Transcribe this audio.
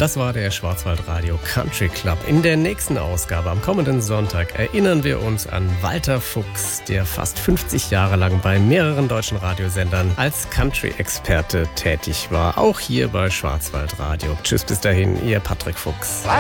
Das war der Schwarzwaldradio Country Club. In der nächsten Ausgabe am kommenden Sonntag erinnern wir uns an Walter Fuchs, der fast 50 Jahre lang bei mehreren deutschen Radiosendern als Country-Experte tätig war. Auch hier bei Schwarzwaldradio. Tschüss, bis dahin, Ihr Patrick Fuchs.